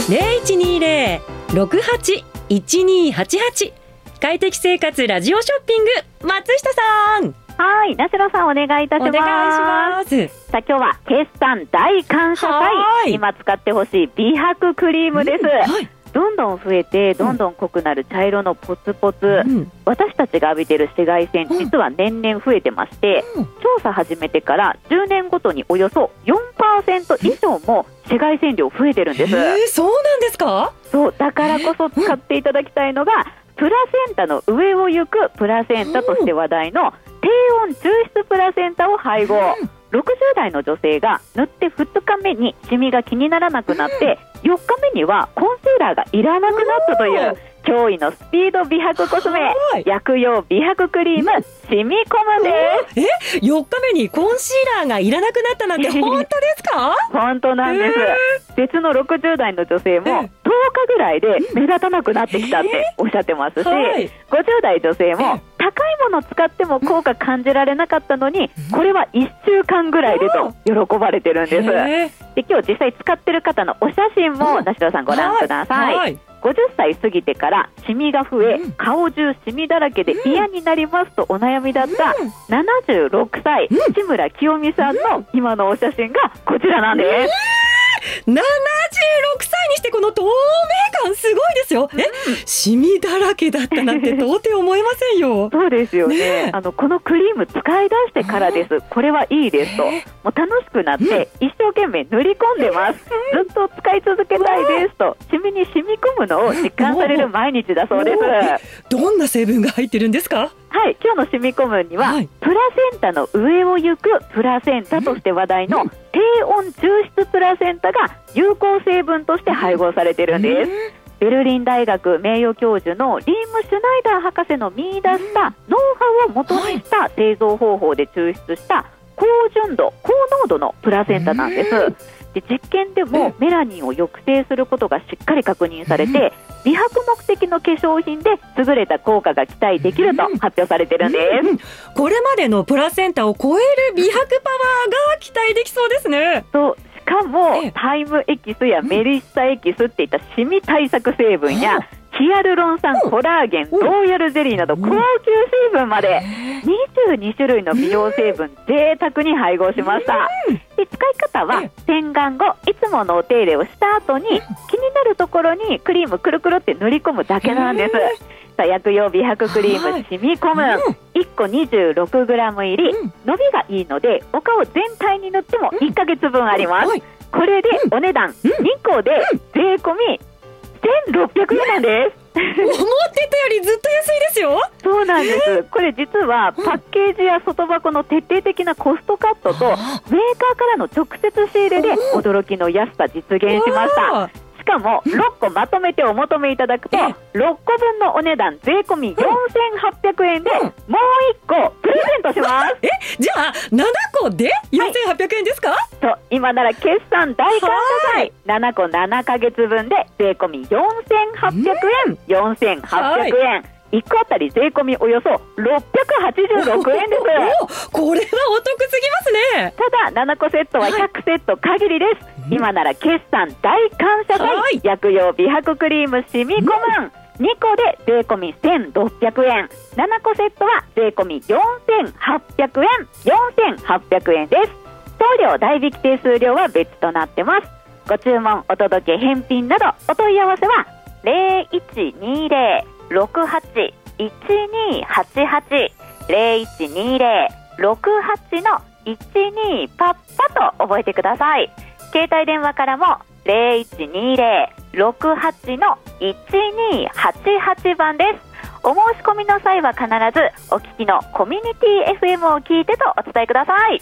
0120-68-1288快適生活ラジオショッピング、松下さん。 はい、なしろさんお願いいたします。 お願いします。 さあ今日は決算大感謝祭、今使ってほしい美白クリームです、はい、どんどん増えてどんどん濃くなる茶色のポツポツ、私たちが浴びている紫外線、実は年々増えてまして、調査始めてから10年ごとにおよそ 4% 以上も紫外線量増えてるんです。 そうなんですか？ そう、だからこそ使っていただきたいのが、プラセンタの上を行くプラセンタとして話題の低温抽出プラセンタを配合、60代の女性が塗って2日目にシミが気にならなくなって、4日目にはコンシーラーがいらなくなったという驚異のスピード美白コスメ、薬用美白クリームシミコムです。 4日目にコンシーラーがいらなくなったなんて本当ですか？ 本当なんです。別の60代の女性も10日ぐらいで目立たなくなってきたっておっしゃってますし、50代女性も高いものを使っても効果感じられなかったのに、これは1週間ぐらいでと喜ばれてるんです。で、今日実際使ってる方のお写真もなしろさんご覧ください。50歳過ぎてからシミが増え、顔中シミだらけで嫌になりますとお悩みだった76歳、志村清美さんの今のお写真がこちらなんです。 76歳にしてこの透明感すごいですよ。シミだらけだったなんて到底思えませんよ。 そうですよね。このクリーム使い出してからです。これはいいですと、もう楽しくなって一生懸命塗り込んでます、ずっと使い続けたいですと、シミに染み込むのを実感される毎日だそうです。 どんな成分が入ってるんですか？ はい、今日のシミコムには、プラセンタの上を行くプラセンタとして話題の低温抽出プラセンタが有効成分として配合されているんです。ベルリン大学名誉教授のリーム・シュナイダー博士の見出したノウハウを元にした製造方法で抽出した高純度高濃度のプラセンタなんです。で、実験でもメラニンを抑制することがしっかり確認されて、美白目的の化粧品で優れた効果が期待できると発表されてるんです。 これまでのプラセンタを超える美白パワーが期待できそうですね。 そう、しかもタイムエキスやメリッサエキスっていったシミ対策成分やヒアルロン酸、コラーゲン、ロイヤルゼリーなど高級成分まで22種類の美容成分贅沢に配合しました。で、使い方は洗顔後いつものお手入れをした後に気になるところにクリームくるくるって塗り込むだけなんです。さあ、薬用美白クリームシミコム、1個 26g 入り、伸びがいいのでお顔全体に塗っても1ヶ月分あります。これでお値段2個で税込み1600円なんです。 思ってたよりずっと安いですよ。 そうなんです。これ実はパッケージや外箱の徹底的なコストカットとメーカーからの直接仕入れで驚きの安さ実現しました。しかも6個まとめてお求めいただくと6個分のお値段税込み4800円でもう1個プレゼントします。 じゃあ7個で4800円ですか？ そう、今なら決算大感謝祭、7個7ヶ月分で税込み4800円、4800円、1個あたり税込みおよそ686円です。 これはお得すぎますね。 ただ7個セットは100セット限りです。今なら決算大感謝祭、薬用美白クリームシミコムン、2個で税込み1600円、7個セットは税込み4800円、4800円です。送料代引き手数料は別となってます。ご注文、お届け、返品などお問い合わせは 0120-68-1288 0120-68-12パッパと覚えてください。携帯電話からも 0120-68-1288 番です。お申し込みの際は必ずお聞きのコミュニティ FM を聞いてとお伝えください。